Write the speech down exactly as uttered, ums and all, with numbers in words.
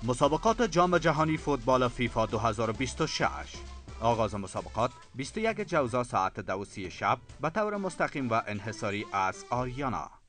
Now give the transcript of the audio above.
مسابقات جام جهانی فوتبال فیفا دو هزار و بیست و شش. آغاز مسابقات بیست و یک جوزا ساعت دو و سی شب به طور مستقیم و انحصاری از آریانا.